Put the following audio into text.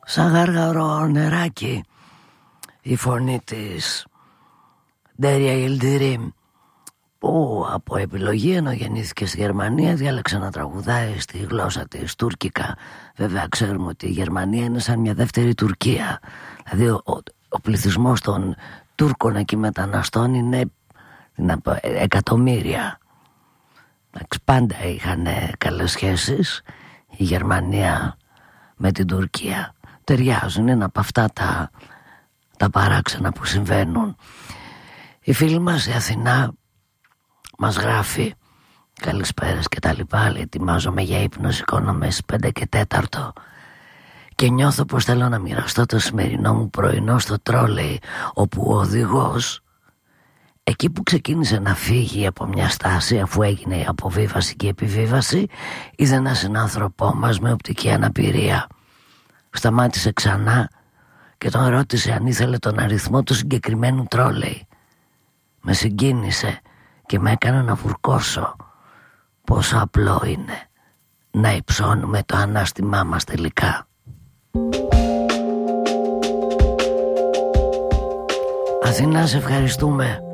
σαν γάργαρο νεράκι η φωνή της Ντέρια Ιλντιρίμ, που από επιλογή, ενώ γεννήθηκε στη Γερμανία, διάλεξε να τραγουδάει στη γλώσσα της τουρκικά. Βέβαια ξέρουμε ότι η Γερμανία είναι σαν μια δεύτερη Τουρκία. Δηλαδή ο πληθυσμός των Τούρκων εκεί μεταναστών είναι εκατομμύρια. Πάντα είχαν καλές σχέσεις η Γερμανία με την Τουρκία. Ταιριάζουν, είναι από αυτά τα παράξενα που συμβαίνουν. Η φίλη μας η Αθηνά μας γράφει καλησπέρας και τα λοιπά. Ετοιμάζομαι για ύπνο, σηκώνομαι στις 5 και 4 και νιώθω πως θέλω να μοιραστώ το σημερινό μου πρωινό στο τρόλεϊ, όπου ο οδηγός, εκεί που ξεκίνησε να φύγει από μια στάση αφού έγινε η αποβίβαση και η επιβίβαση, είδε ένα συνάνθρωπό μας με οπτική αναπηρία. Σταμάτησε ξανά και τον ρώτησε αν ήθελε τον αριθμό του συγκεκριμένου τρόλεϊ. Με συγκίνησε και με έκανε να φουρκώσω πόσο απλό είναι να υψώνουμε το ανάστημά μας τελικά. Αθηνά, σε ευχαριστούμε.